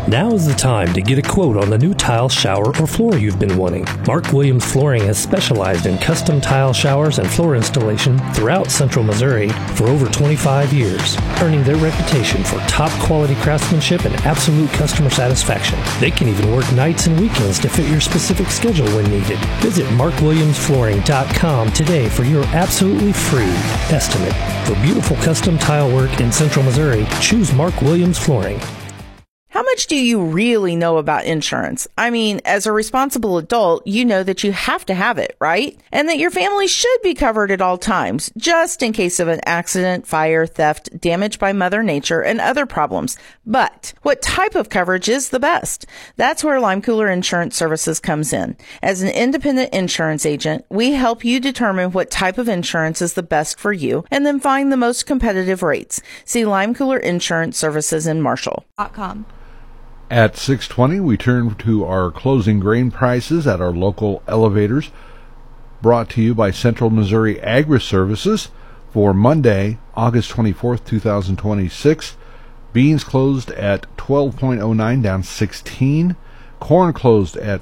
Now is the time to get a quote on the new tile, shower, or floor you've been wanting. Mark Williams Flooring has specialized in custom tile showers and floor installation throughout Central Missouri for over 25 years, earning their reputation for top quality craftsmanship and absolute customer satisfaction. They can even work nights and weekends to fit your specific schedule when needed. Visit markwilliamsflooring.com today for your absolutely free estimate. For beautiful custom tile work in Central Missouri, choose Mark Williams Flooring. How much do you really know about insurance? I mean, as a responsible adult, you know that you have to have it, right? And that your family should be covered at all times, just in case of an accident, fire, theft, damage by Mother Nature, and other problems. But what type of coverage is the best? That's where Lime Cooler Insurance Services comes in. As an independent insurance agent, we help you determine what type of insurance is the best for you and then find the most competitive rates. See Lime Cooler Insurance Services in Marshall.com. At 6:20, we turn to our closing grain prices at our local elevators, brought to you by Central Missouri Agri-Services for Monday, August 24th, 2026. Beans closed at 12.09, down 16. Corn closed at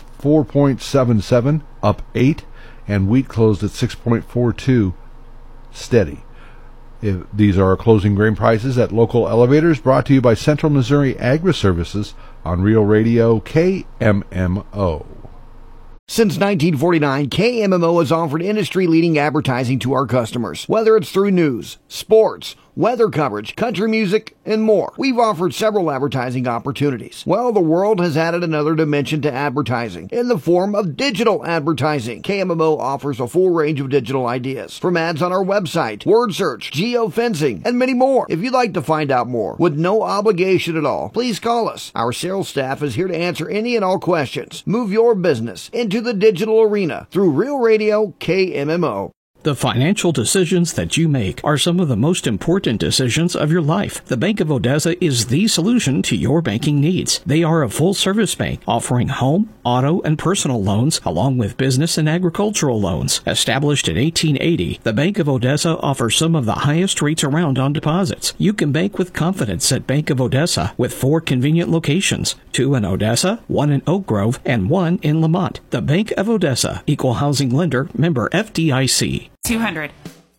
4.77, up 8. And wheat closed at 6.42, steady. These are our closing grain prices at local elevators, brought to you by Central Missouri Agri-Services on Real Radio KMMO. Since 1949, KMMO has offered industry-leading advertising to our customers, whether it's through news, sports, weather coverage, country music, and more. We've offered several advertising opportunities. Well, the world has added another dimension to advertising in the form of digital advertising. KMMO offers a full range of digital ideas, from ads on our website, word search, geofencing, and many more. If you'd like to find out more with no obligation at all, please call us. Our sales staff is here to answer any and all questions. Move your business into the digital arena through Real Radio KMMO. The financial decisions that you make are some of the most important decisions of your life. The Bank of Odessa is the solution to your banking needs. They are a full-service bank offering home, auto, and personal loans, along with business and agricultural loans. Established in 1880, the Bank of Odessa offers some of the highest rates around on deposits. You can bank with confidence at Bank of Odessa with 4 convenient locations, 2 in Odessa, 1 in Oak Grove, and 1 in Lamont. The Bank of Odessa, Equal Housing Lender, member FDIC. 200.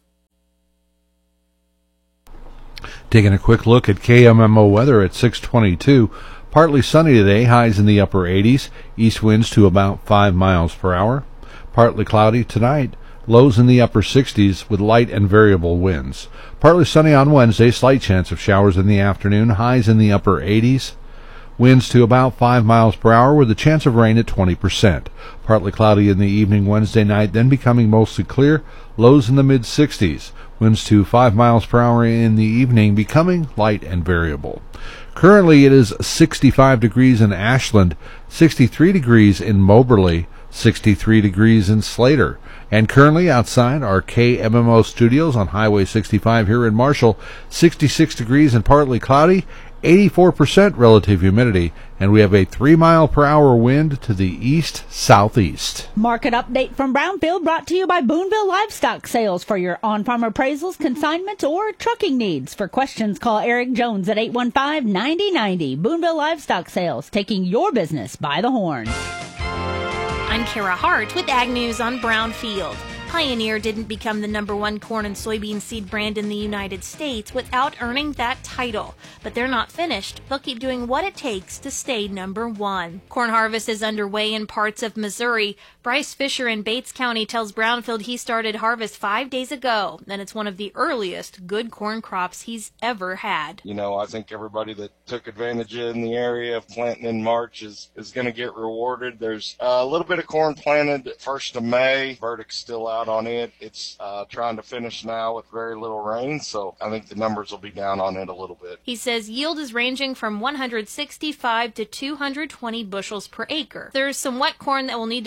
Taking a quick look at KMMO weather at 6:22. Partly sunny today, highs in the upper 80s, east winds to about 5 miles per hour. Partly cloudy tonight, lows in the upper 60s with light and variable winds. Partly sunny on Wednesday, slight chance of showers in the afternoon, highs in the upper 80s. Winds to about 5 miles per hour with a chance of rain at 20%. Partly cloudy in the evening Wednesday night, then becoming mostly clear, lows in the mid-60s. Winds to 5 miles per hour in the evening, becoming light and variable. Currently it is 65 degrees in Ashland, 63 degrees in Moberly, 63 degrees in Slater. And currently outside our KMMO studios on Highway 65 here in Marshall, 66 degrees and partly cloudy, 84% relative humidity, and we have a 3-mile-per-hour wind to the east-southeast. Market update from Brownfield brought to you by Boonville Livestock Sales for your on-farm appraisals, consignments, or trucking needs. For questions, call Eric Jones at 815-9090. Boonville Livestock Sales, taking your business by the horn. I'm Kara Hart with Ag News on Brownfield. Pioneer didn't become the #1 corn and soybean seed brand in the United States without earning that title. But they're not finished. They'll keep doing what it takes to stay #1. Corn harvest is underway in parts of Missouri. Bryce Fisher in Bates County tells Brownfield he started harvest 5 days ago, and it's one of the earliest good corn crops he's ever had. You know, I think everybody that took advantage in the area of planting in March is going to get rewarded. There's a little bit of corn planted 1st of May. Verdict's still out on it. It's trying to finish now with very little rain, so I think the numbers will be down on it a little bit. He says yield is ranging from 165 to 220 bushels per acre. There's some wet corn that will need to dry down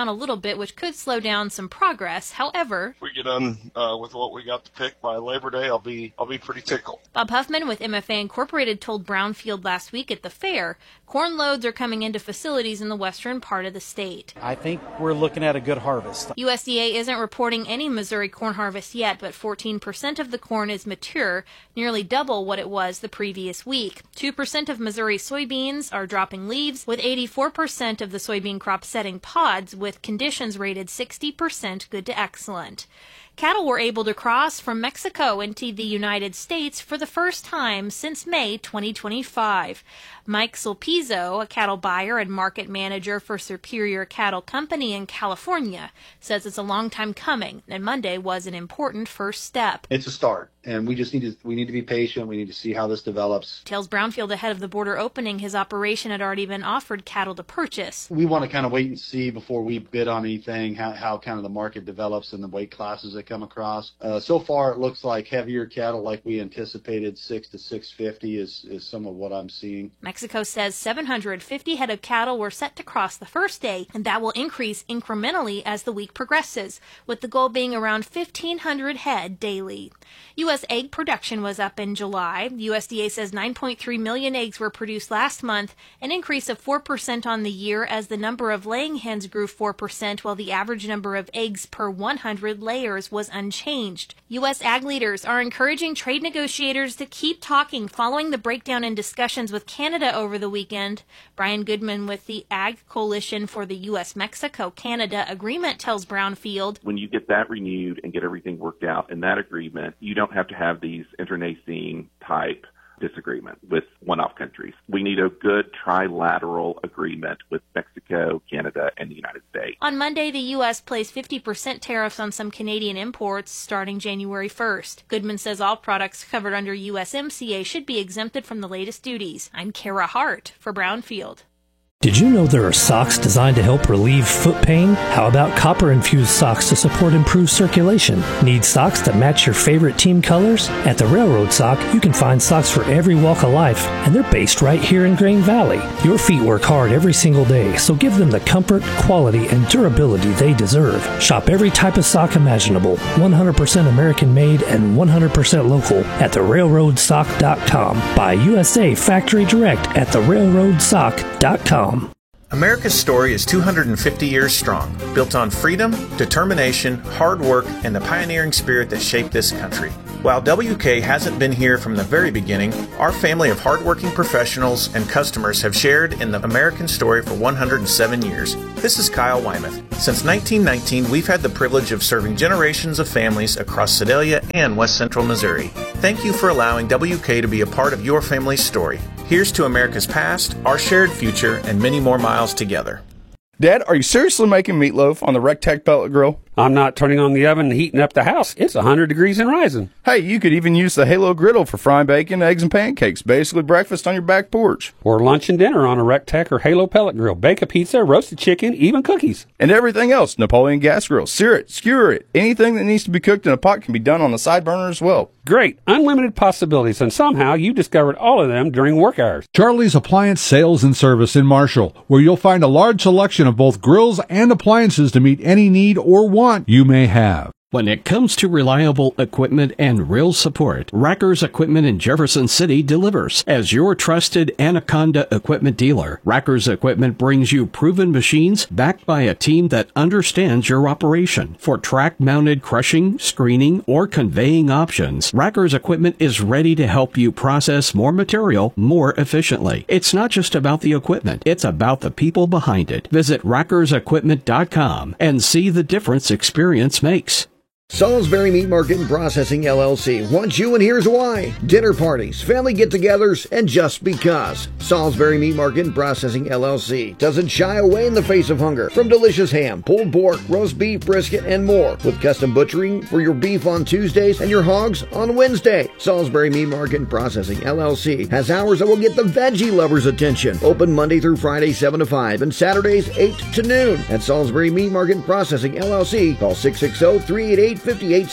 down a little bit, which could slow down some progress. However, if we get done with what we got to pick by Labor Day, I'll be pretty tickled. Bob Huffman with MFA Incorporated told Brownfield last week at the fair, corn loads are coming into facilities in the western part of the state. I think we're looking at a good harvest. USDA isn't reporting any Missouri corn harvest yet, but 14% of the corn is mature, nearly double what it was the previous week. 2% of Missouri soybeans are dropping leaves, with 84% of the soybean crop setting pods, with conditions rated 60% good to excellent. Cattle were able to cross from Mexico into the United States for the first time since May 2025. Mike Sulpizo, a cattle buyer and market manager for Superior Cattle Company in California, says it's a long time coming, and Monday was an important first step. It's a start, and we need to be patient. We need to see how this develops. Tells Brownfield ahead of the border opening, his operation had already been offered cattle to purchase. We want to kind of wait and see before we bid on anything, how kind of the market develops and the weight classes that come across. So far, it looks like heavier cattle, like we anticipated, 6 to 650 is some of what I'm seeing. Mexico says 750 head of cattle were set to cross the first day, and that will increase incrementally as the week progresses, with the goal being around 1,500 head daily. U.S. egg production was up in July. USDA says 9.3 million eggs were produced last month, an increase of 4% on the year as the number of laying hens grew 4%, while the average number of eggs per 100 layers was unchanged. U.S. ag leaders are encouraging trade negotiators to keep talking following the breakdown in discussions with Canada over the weekend. Brian Goodman with the Ag Coalition for the U.S.-Mexico-Canada Agreement tells Brownfield, when you get that renewed and get everything worked out in that agreement, you don't have to have these internecine type disagreement with one-off countries. We need a good trilateral agreement with Mexico, Canada, and the United States. On Monday, the U.S. placed 50% tariffs on some Canadian imports starting January 1st. Goodman says all products covered under USMCA should be exempted from the latest duties. I'm Kara Hart for Brownfield. Did you know there are socks designed to help relieve foot pain? How about copper-infused socks to support improved circulation? Need socks that match your favorite team colors? At the Railroad Sock, you can find socks for every walk of life, and they're based right here in Grain Valley. Your feet work hard every single day, so give them the comfort, quality, and durability they deserve. Shop every type of sock imaginable, 100% American-made and 100% local at therailroadsock.com. Buy USA Factory Direct at therailroadsock.com. America's story is 250 years strong, built on freedom, determination, hard work, and the pioneering spirit that shaped this country. While WK hasn't been here from the very beginning, our family of hardworking professionals and customers have shared in the American story for 107 years. This is Kyle Wymuth. Since 1919, we've had the privilege of serving generations of families across Sedalia and West Central Missouri. Thank you for allowing WK to be a part of your family's story. Here's to America's past, our shared future, and many more miles together. Dad, are you seriously making meatloaf on the Rectech pellet grill? I'm not turning on the oven and heating up the house. It's 100 degrees and rising. Hey, you could even use the Halo griddle for frying bacon, eggs, and pancakes. Basically breakfast on your back porch. Or lunch and dinner on a Rectech or Halo pellet grill. Bake a pizza, roasted chicken, even cookies. And everything else. Napoleon gas grill. Sear it, skewer it. Anything that needs to be cooked in a pot can be done on the side burner as well. Great. Unlimited possibilities, and somehow you discovered all of them during work hours. Charlie's Appliance Sales and Service in Marshall, where you'll find a large selection of both grills and appliances to meet any need or want you may have. When it comes to reliable equipment and real support, Racker's Equipment in Jefferson City delivers. As your trusted Anaconda equipment dealer, Racker's Equipment brings you proven machines backed by a team that understands your operation. For track-mounted crushing, screening, or conveying options, Racker's Equipment is ready to help you process more material more efficiently. It's not just about the equipment, it's about the people behind it. Visit rackersequipment.com and see the difference experience makes. Salisbury Meat Market and Processing LLC wants you, and here's why. Dinner parties, family get-togethers, and just because. Salisbury Meat Market and Processing LLC doesn't shy away in the face of hunger. From delicious ham, pulled pork, roast beef, brisket, and more. With custom butchering for your beef on Tuesdays and your hogs on Wednesday. Salisbury Meat Market and Processing LLC has hours that will get the veggie lovers' attention. Open Monday through Friday 7 to 5 and Saturdays 8 to noon. At Salisbury Meat Market and Processing LLC, call 660-388-5816.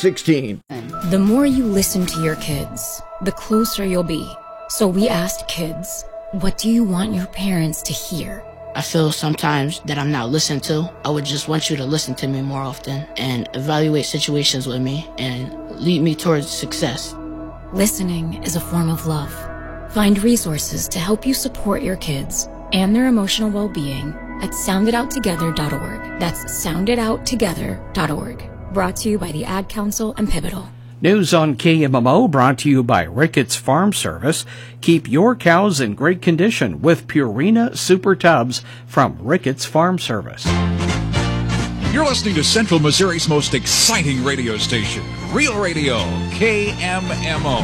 The more you listen to your kids, the closer you'll be. So we asked kids, what do you want your parents to hear? I feel sometimes that I'm not listened to. I would just want you to listen to me more often and evaluate situations with me and lead me towards success. Listening is a form of love. Find resources to help you support your kids and their emotional well-being at sounditouttogether.org. That's sounditouttogether.org. Brought to you by the Ad Council and Pivotal. News on KMMO brought to you by Ricketts Farm Service. Keep your cows in great condition with Purina Super Tubs from Ricketts Farm Service. You're listening to Central Missouri's most exciting radio station, Real Radio, KMMO.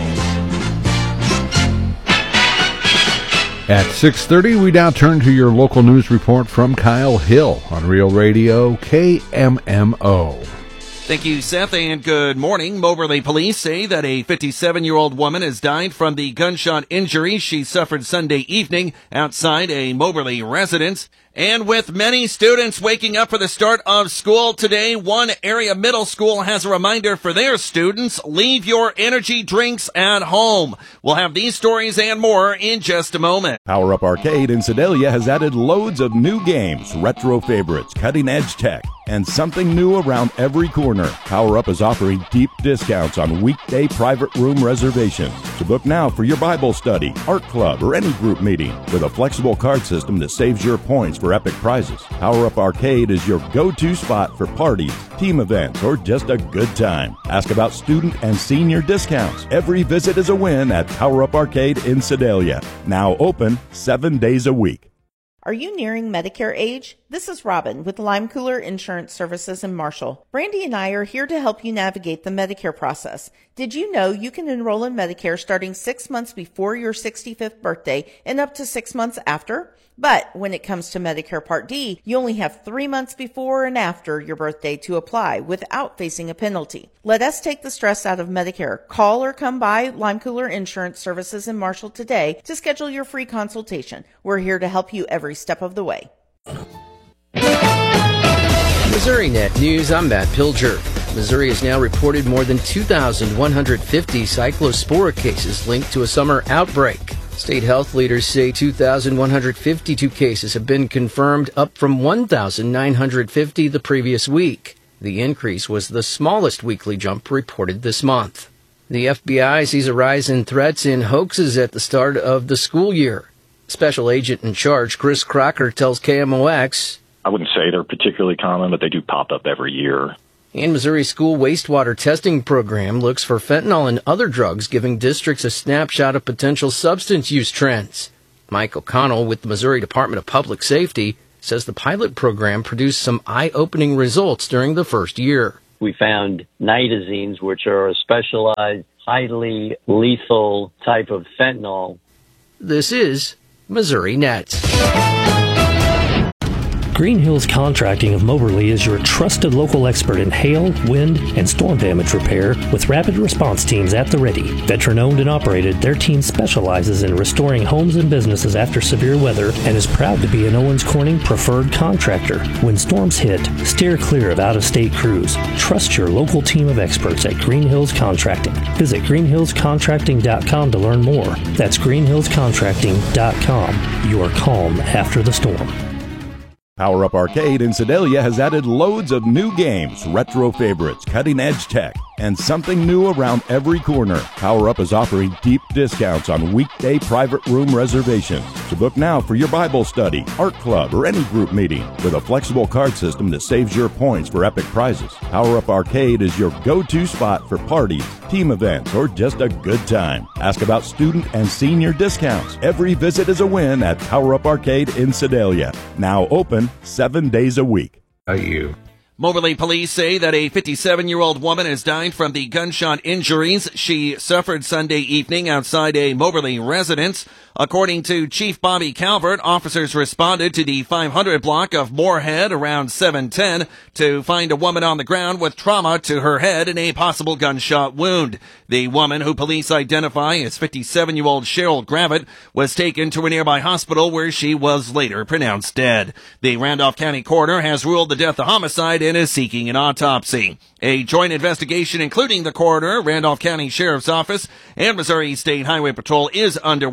At 6:30, we now turn to your local news report from Kyle Hill on Real Radio, KMMO. Thank you, Seth, and good morning. Moberly police say that a 57-year-old woman has died from the gunshot injury she suffered Sunday evening outside a Moberly residence. And with many students waking up for the start of school today, one area middle school has a reminder for their students: leave your energy drinks at home. We'll have these stories and more in just a moment. Power Up Arcade in Sedalia has added loads of new games, retro favorites, cutting-edge tech, and something new around every corner. Power Up is offering deep discounts on weekday private room reservations. To book now for your Bible study, art club, or any group meeting with a flexible card system that saves your points for epic prizes. Power Up Arcade is your go-to spot for parties, team events, or just a good time. Ask about student and senior discounts. Every visit is a win at Power Up Arcade in Sedalia. Now open 7 days a week. Are you nearing Medicare age? This is Robin with Lime Cooler Insurance Services in Marshall. Brandy and I are here to help you navigate the Medicare process. Did you know you can enroll in Medicare starting 6 months before your 65th birthday and up to 6 months after? But when it comes to Medicare Part D, you only have 3 months before and after your birthday to apply without facing a penalty. Let us take the stress out of Medicare. Call or come by Lime Cooler Insurance Services in Marshall today to schedule your free consultation. We're here to help you every step of the way. Missouri Net News, I'm Matt Pilger. Missouri has now reported more than 2,150 cyclospora cases linked to a summer outbreak. State health leaders say 2,152 cases have been confirmed, up from 1,950 the previous week. The increase was the smallest weekly jump reported this month. The FBI sees a rise in threats and hoaxes at the start of the school year. Special Agent in Charge Chris Crocker tells KMOX, I wouldn't say they're particularly common, but they do pop up every year. And Missouri school wastewater testing program looks for fentanyl and other drugs, giving districts a snapshot of potential substance use trends. Mike O'Connell with the Missouri Department of Public Safety says the pilot program produced some eye-opening results during the first year. We found nitazines, which are a specialized, highly lethal type of fentanyl. This is Missouri Net. Green Hills Contracting of Moberly is your trusted local expert in hail, wind, and storm damage repair with rapid response teams at the ready. Veteran-owned and operated, their team specializes in restoring homes and businesses after severe weather and is proud to be an Owens Corning preferred contractor. When storms hit, steer clear of out-of-state crews. Trust your local team of experts at Green Hills Contracting. Visit greenhillscontracting.com to learn more. That's greenhillscontracting.com. Your calm after the storm. Power Up Arcade in Sedalia has added loads of new games, retro favorites, cutting-edge tech, and something new around every corner. Power Up is offering deep discounts on weekday private room reservations. To book now for your Bible study, art club, or any group meeting with a flexible card system that saves your points for epic prizes. Power Up Arcade is your go-to spot for parties, team events, or just a good time. Ask about student and senior discounts. Every visit is a win at Power Up Arcade in Sedalia. Now open 7 days a week. Moberly police say that a 57-year-old woman has died from the gunshot injuries she suffered Sunday evening outside a Moberly residence. According to Chief Bobby Calvert, officers responded to the 500 block of Moorhead around 7:10 to find a woman on the ground with trauma to her head and a possible gunshot wound. The woman, who police identify as 57-year-old Cheryl Gravitt, was taken to a nearby hospital where she was later pronounced dead. The Randolph County coroner has ruled the death a homicide and is seeking an autopsy. A joint investigation, including the coroner, Randolph County Sheriff's Office, and Missouri State Highway Patrol, is underway.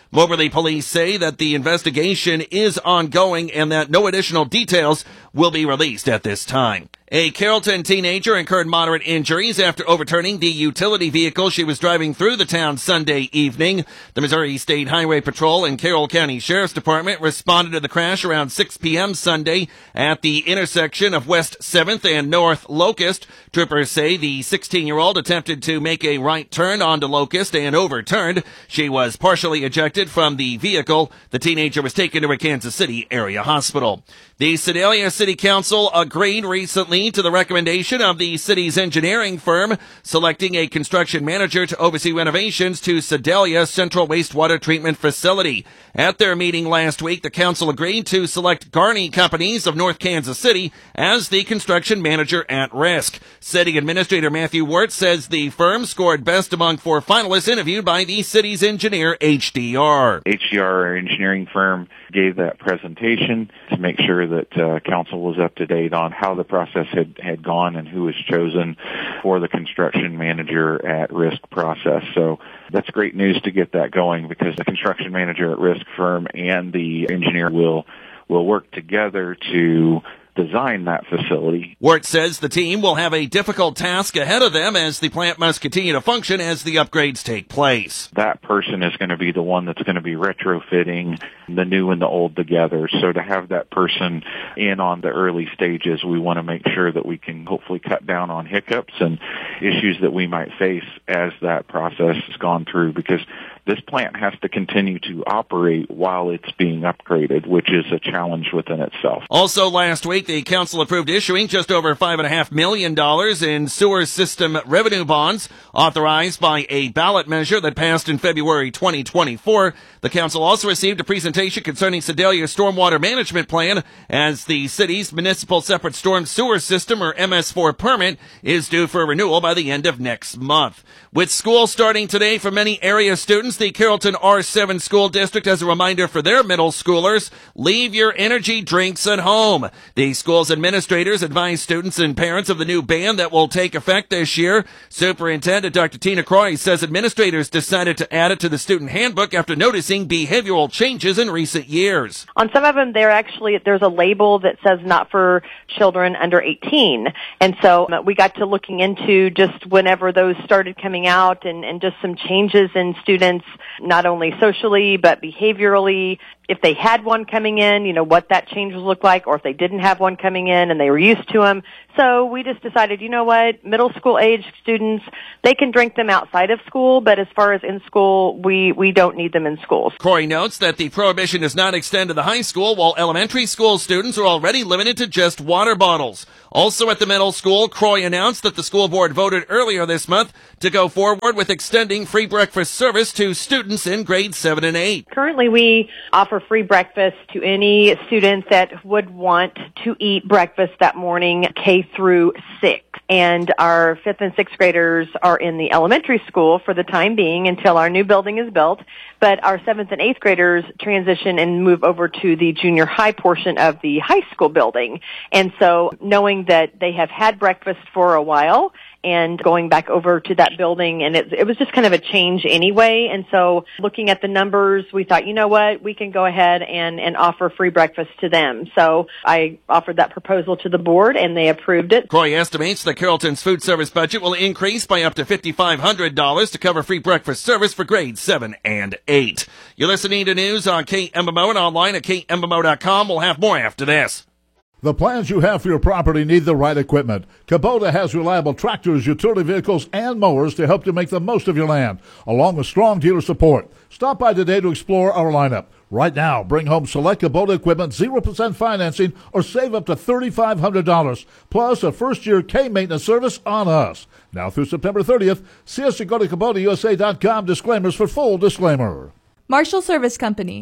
Moberly police say that the investigation is ongoing and that no additional details will be released at this time. A Carrollton teenager incurred moderate injuries after overturning the utility vehicle she was driving through the town Sunday evening. The Missouri State Highway Patrol and Carroll County Sheriff's Department responded to the crash around 6 p.m. Sunday at the intersection of West 7th and North Locust. Troopers say the 16-year-old attempted to make a right turn onto Locust and overturned. She was partially ejected from the vehicle. The teenager was taken to a Kansas City area hospital. The Sedalia City Council agreed recently to the recommendation of the city's engineering firm selecting a construction manager to oversee renovations to Sedalia Central Wastewater Treatment Facility. At their meeting last week, the council agreed to select Garney Companies of North Kansas City as the construction manager at risk. City Administrator Matthew Wirtz says the firm scored best among 4 finalists interviewed by the city's engineer, HDR. HDR, our engineering firm, gave that presentation to make sure that council was up to date on how the process had gone and who was chosen for the construction manager at risk process. So that's great news to get that going, because the construction manager at risk firm and the engineer will work together to design that facility. Wirtz says the team will have a difficult task ahead of them as the plant must continue to function as the upgrades take place. That person is going to be the one that's going to be retrofitting the new and the old together. So to have that person in on the early stages, we want to make sure that we can hopefully cut down on hiccups and issues that we might face as that process has gone through, because this plant has to continue to operate while it's being upgraded, which is a challenge within itself. Also last week, the council approved issuing just over $5.5 million in sewer system revenue bonds, authorized by a ballot measure that passed in February 2024. The council also received a presentation concerning Sedalia's stormwater management plan, as the city's municipal separate storm sewer system, or MS4 permit, is due for renewal by the end of next month. With school starting today for many area students, the Carrollton R7 School District has a reminder for their middle schoolers: leave your energy drinks at home. The school's administrators advise students and parents of the new ban that will take effect this year. Superintendent Dr. Tina Croy says administrators decided to add it to the student handbook after noticing behavioral changes in recent years. On some of them, there's a label that says not for children under 18. And so we got to looking into just whenever those started coming out and just some changes in students, not only socially, but behaviorally. If they had one coming in, what that change would look like, or if they didn't have one coming in and they were used to them. So we just decided, middle school age students, they can drink them outside of school, but as far as in school, we don't need them in schools. Croy notes that the prohibition does not extend to the high school, while elementary school students are already limited to just water bottles. Also at the middle school, Croy announced that the school board voted earlier this month to go forward with extending free breakfast service to students in grades 7 and 8. Currently, we offer free breakfast to any student that would want to eat breakfast that morning, K through 6. And our 5th and 6th graders are in the elementary school for the time being until our new building is built. But our 7th and 8th graders transition and move over to the junior high portion of the high school building. And so knowing that they have had breakfast for a while and going back over to that building, and it was just kind of a change anyway. And so looking at the numbers, we thought, we can go ahead and offer free breakfast to them. So I offered that proposal to the board, and they approved it. Croy estimates that Carrollton's food service budget will increase by up to $5,500 to cover free breakfast service for grades 7 and 8. You're listening to news on KMMO and online at KMMO.com. We'll have more after this. The plans you have for your property need the right equipment. Kubota has reliable tractors, utility vehicles, and mowers to help you make the most of your land, along with strong dealer support. Stop by today to explore our lineup. Right now, bring home select Kubota equipment, 0% financing, or save up to $3,500, plus a first-year K-maintenance service on us. Now through September 30th, see us at go to KubotaUSA.com. Disclaimers for full disclaimer. Marshall Service Company,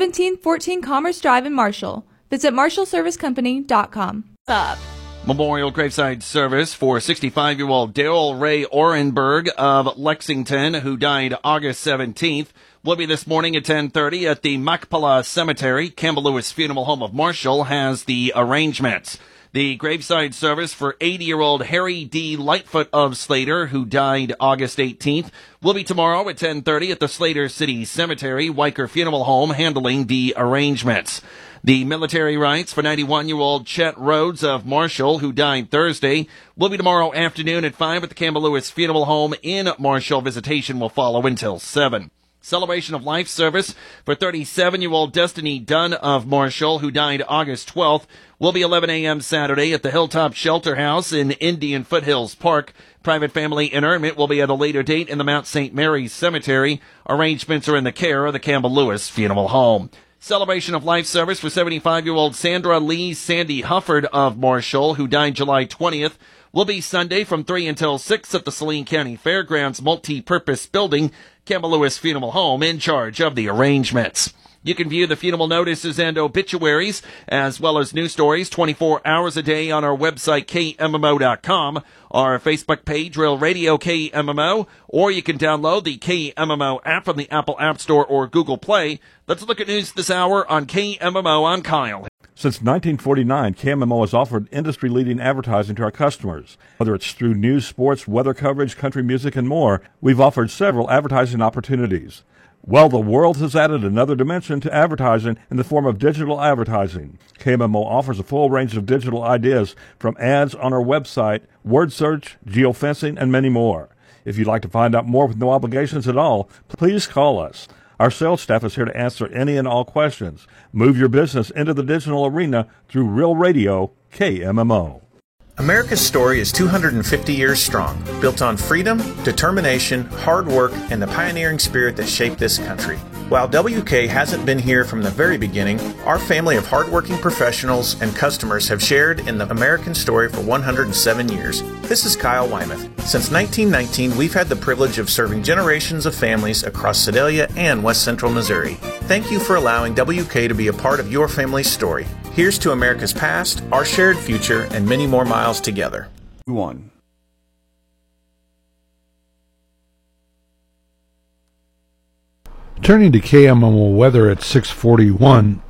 1714 Commerce Drive in Marshall. Visit MarshallServiceCompany.com. Up. Memorial graveside service for 65-year-old Daryl Ray Orenberg of Lexington, who died August 17th, will be this morning at 10:30 at the Machpelah Cemetery. Campbell Lewis Funeral Home of Marshall has the arrangements. The graveside service for 80-year-old Harry D. Lightfoot of Slater, who died August 18th, will be tomorrow at 10:30 at the Slater City Cemetery, Weicker Funeral Home, handling the arrangements. The military rites for 91-year-old Chet Rhodes of Marshall, who died Thursday, will be tomorrow afternoon at 5 at the Campbell Lewis Funeral Home in Marshall. Visitation will follow until 7. Celebration of life service for 37-year-old Destiny Dunn of Marshall, who died August 12th, will be 11 a.m. Saturday at the Hilltop Shelter House in Indian Foothills Park. Private family interment will be at a later date in the Mount St. Mary's Cemetery. Arrangements are in the care of the Campbell Lewis Funeral Home. Celebration of life service for 75-year-old Sandra Lee Sandy Hufford of Marshall, who died July 20th, will be Sunday from 3 until 6 at the Saline County Fairgrounds Multi-Purpose Building, Campbell Lewis Funeral Home, in charge of the arrangements. You can view the funeral notices and obituaries, as well as news stories 24 hours a day on our website, KMMO.com, our Facebook page, Real Radio KMMO, or you can download the KMMO app from the Apple App Store or Google Play. Let's look at news this hour on KMMO. I'm Kyle. Since 1949, KMMO has offered industry-leading advertising to our customers. Whether it's through news, sports, weather coverage, country music, and more, we've offered several advertising opportunities. Well, the world has added another dimension to advertising in the form of digital advertising. KMMO offers a full range of digital ideas, from ads on our website, word search, geofencing, and many more. If you'd like to find out more with no obligations at all, please call us. Our sales staff is here to answer any and all questions. Move your business into the digital arena through Real Radio KMMO. America's story is 250 years strong, built on freedom, determination, hard work, and the pioneering spirit that shaped this country. While WK hasn't been here from the very beginning, our family of hardworking professionals and customers have shared in the American story for 107 years. This is Kyle Wymuth. Since 1919, we've had the privilege of serving generations of families across Sedalia and West Central Missouri. Thank you for allowing WK to be a part of your family's story. Here's to America's past, our shared future, and many more miles together. Turning to KMMO weather at 6:41.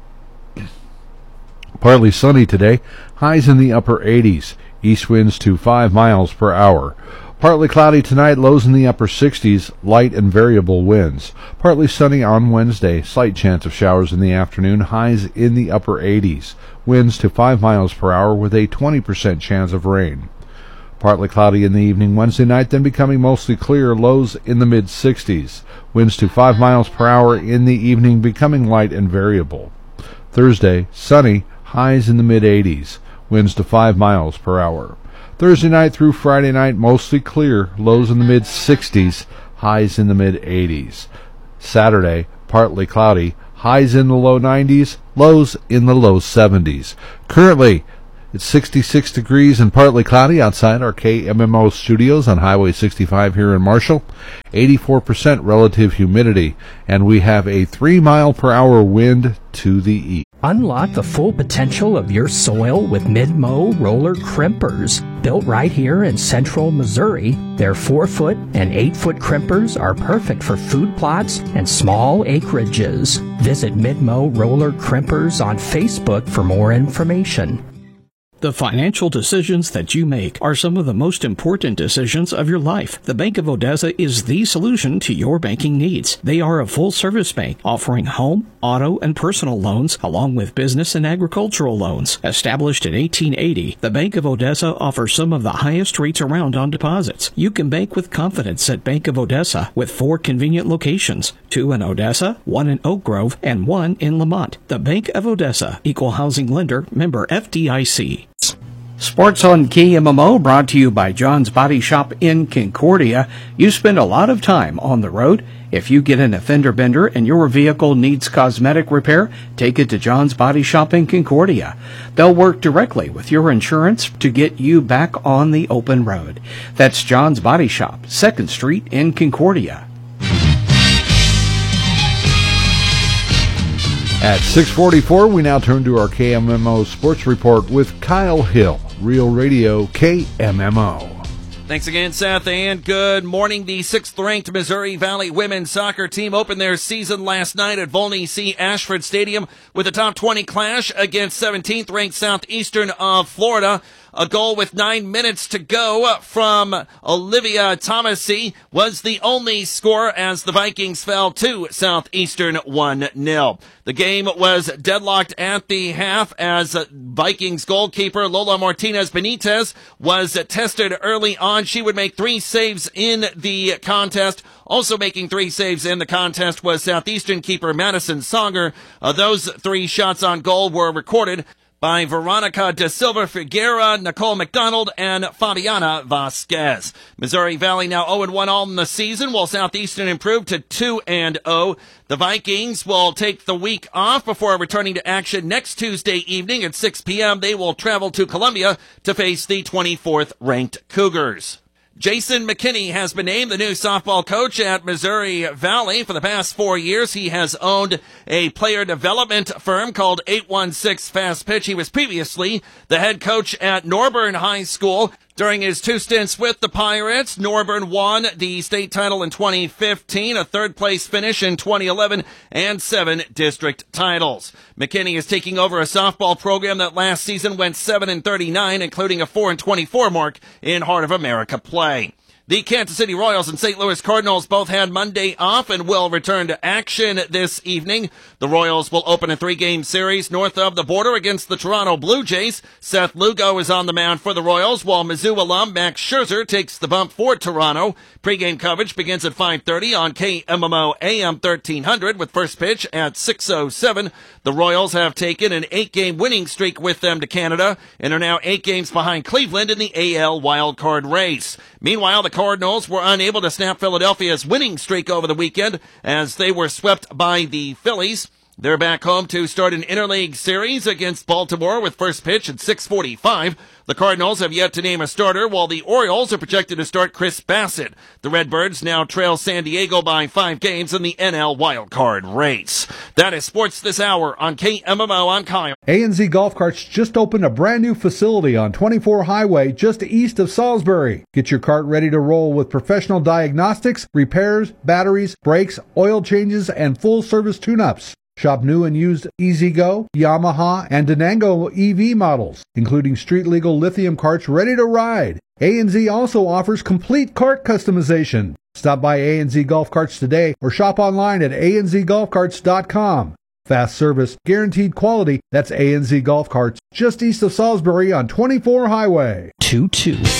Partly sunny today. Highs in the upper 80s. East winds to 5 miles per hour. Partly cloudy tonight. Lows in the upper 60s. Light and variable winds. Partly sunny on Wednesday. Slight chance of showers in the afternoon. Highs in the upper 80s. Winds to 5 miles per hour with a 20% chance of rain. Partly cloudy in the evening Wednesday night, then becoming mostly clear. Lows in the mid-60s. Winds to 5 miles per hour in the evening, becoming light and variable. Thursday, sunny. Highs in the mid-80s. Winds to 5 miles per hour. Thursday night through Friday night, mostly clear. Lows in the mid-60s. Highs in the mid-80s. Saturday, partly cloudy. Highs in the low 90s. Lows in the low 70s. Currently, it's 66 degrees and partly cloudy outside our KMMO studios on Highway 65 here in Marshall. 84% relative humidity, and we have a 3-mile-per-hour wind to the east. Unlock the full potential of your soil with Mid-Mow roller crimpers. Built right here in central Missouri, their 4-foot and 8-foot crimpers are perfect for food plots and small acreages. Visit Mid-Mow roller crimpers on Facebook for more information. The financial decisions that you make are some of the most important decisions of your life. The Bank of Odessa is the solution to your banking needs. They are a full-service bank offering home, auto, and personal loans, along with business and agricultural loans. Established in 1880, the Bank of Odessa offers some of the highest rates around on deposits. You can bank with confidence at Bank of Odessa with 4 convenient locations, 2 in Odessa, 1 in Oak Grove, and 1 in Lamont. The Bank of Odessa, Equal Housing Lender, member FDIC. Sports on KMMO brought to you by John's Body Shop in Concordia. You spend a lot of time on the road. If you get in a fender bender and your vehicle needs cosmetic repair, take it to John's Body Shop in Concordia. They'll work directly with your insurance to get you back on the open road. That's John's Body Shop, 2nd Street in Concordia. At 6:44, we now turn to our KMMO Sports Report with Kyle Hill, Real Radio KMMO. Thanks again, Seth, and good morning. The 6th-ranked Missouri Valley women's soccer team opened their season last night at Volney C. Ashford Stadium with a top 20 clash against 17th-ranked Southeastern of Florida. A goal with 9 minutes to go from Olivia Thomasy was the only score as the Vikings fell to Southeastern 1-0. The game was deadlocked at the half as Vikings goalkeeper Lola Martinez Benitez was tested early on. She would make 3 saves in the contest. Also making 3 saves in the contest was Southeastern keeper Madison Songer. Those 3 shots on goal were recorded by Veronica Da Silva Figuera, Nicole McDonald, and Fabiana Vasquez. Missouri Valley now 0-1 all in the season, while Southeastern improved to 2-0. The Vikings will take the week off before returning to action next Tuesday evening at 6 p.m. They will travel to Columbia to face the 24th-ranked Cougars. Jason McKinney has been named the new softball coach at Missouri Valley. For the past 4 years, he has owned a player development firm called 816 Fast Pitch. He was previously the head coach at Norburn High School. During his 2 stints with the Pirates, Norburn won the state title in 2015, a 3rd-place finish in 2011, and 7 district titles. McKinney is taking over a softball program that last season went 7-39, including a 4-24 mark in Heart of America play. The Kansas City Royals and St. Louis Cardinals both had Monday off and will return to action this evening. The Royals will open a 3-game series north of the border against the Toronto Blue Jays. Seth Lugo is on the mound for the Royals, while Mizzou alum Max Scherzer takes the bump for Toronto. Pre-game coverage begins at 5:30 on KMMO AM 1300 with first pitch at 6:07. The Royals have taken an 8-game winning streak with them to Canada and are now 8 games behind Cleveland in the AL wildcard race. Meanwhile, the Cardinals were unable to snap Philadelphia's winning streak over the weekend as they were swept by the Phillies. They're back home to start an interleague series against Baltimore with first pitch at 6:45. The Cardinals have yet to name a starter, while the Orioles are projected to start Chris Bassett. The Redbirds now trail San Diego by 5 games in the NL wildcard race. That is sports this hour on KMMO. I'm Kyle. A&Z Golf Carts just opened a brand new facility on 24 Highway just east of Salisbury. Get your cart ready to roll with professional diagnostics, repairs, batteries, brakes, oil changes, and full service tune-ups. Shop new and used E-Z-Go, Yamaha, and Denango EV models, including street-legal lithium carts ready to ride. A&Z also offers complete cart customization. Stop by A&Z Golf Carts today or shop online at anzgolfcarts.com. Fast service, guaranteed quality. That's A&Z Golf Carts, just east of Salisbury on 24 Highway. 22.